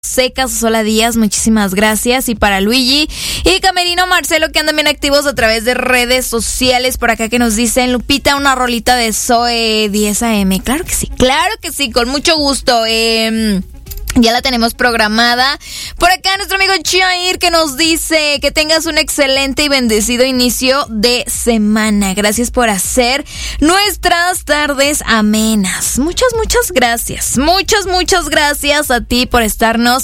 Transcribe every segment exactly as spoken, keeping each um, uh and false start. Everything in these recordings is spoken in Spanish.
Seca Sola Díaz, muchísimas gracias. Y para Luigi y Camerino Marcelo, que andan bien activos a través de redes sociales, por acá que nos dicen: Lupita, una rolita de Zoe diez A M. Claro que sí, claro que sí, con mucho gusto. Eh... Ya la tenemos programada. Por acá nuestro amigo Chair, que nos dice que tengas un excelente y bendecido inicio de semana. Gracias por hacer nuestras tardes amenas. Muchas, muchas gracias. Muchas, muchas gracias a ti por estarnos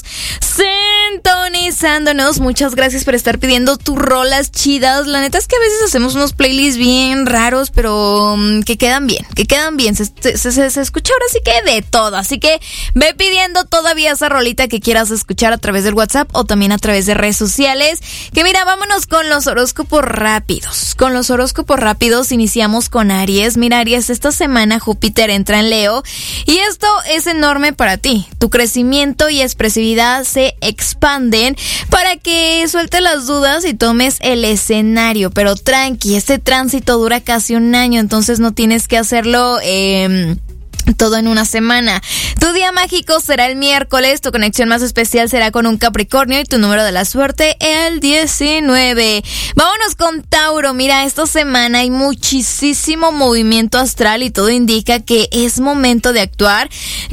sintonizándonos. Muchas gracias por estar pidiendo tus rolas chidas. La neta es que a veces hacemos unos playlists bien raros, pero um, que quedan bien, que quedan bien. Se, se, se, se escucha ahora sí que de todo. Así que ve pidiendo todavía esa rolita que quieras escuchar a través del WhatsApp o también a través de redes sociales. Que mira, vámonos con los horóscopos rápidos. Con los horóscopos rápidos iniciamos con Aries. Mira, Aries, esta semana Júpiter entra en Leo y esto es enorme para ti. Tu crecimiento y expresividad se expanden para que suelte las dudas y tomes el escenario. Pero tranqui, este tránsito dura casi un año, entonces no tienes que hacerlo eh, todo en una semana. Tu día mágico será el miércoles, tu conexión más especial será con un Capricornio y tu número de la suerte el diecinueve. Vámonos con Tauro. Mira, esta semana hay muchísimo movimiento astral y todo indica que es momento de actuar,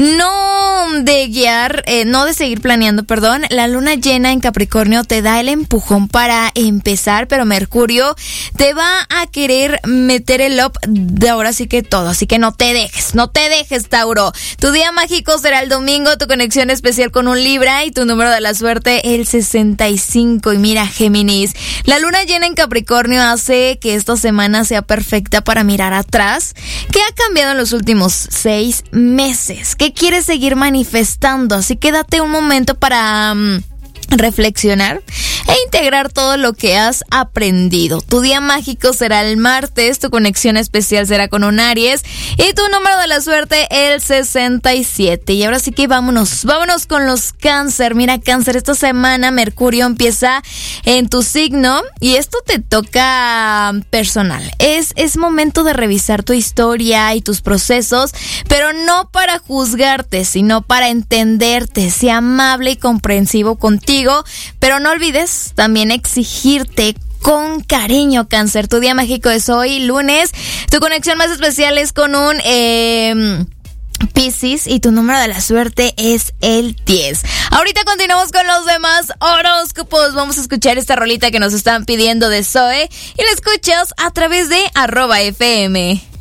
no de guiar, eh, no de seguir planeando, perdón. La luna llena en Capricornio te da el empujón para empezar, pero Mercurio te va a querer meter el up de ahora sí que todo, así que no te dejes, no te dejes, Tauro. Tu día mágico será el domingo, tu conexión especial con un Libra y tu número de la suerte el sesenta y cinco. Y mira, Géminis, la luna llena en Capricornio hace que esta semana sea perfecta para mirar atrás. ¿Qué ha cambiado en los últimos seis meses? ¿Qué quieres seguir manifestando? Así que date un momento para Um, reflexionar e integrar todo lo que has aprendido. Tu día mágico será el martes, tu conexión especial será con un Aries y tu número de la suerte el sesenta y siete. Y ahora sí que vámonos, vámonos con los Cáncer. Mira, Cáncer, esta semana Mercurio empieza en tu signo y esto te toca personal. Es, es momento de revisar tu historia y tus procesos, pero no para juzgarte, sino para entenderte. Sea amable y comprensivo contigo, pero no olvides también exigirte con cariño, Cáncer. Tu día mágico es hoy, lunes. Tu conexión más especial es con un Eh, Piscis y tu número de la suerte es el diez. Ahorita continuamos con los demás horóscopos. Vamos a escuchar esta rolita que nos están pidiendo de Zoe y la escuchas a través de arroba F M.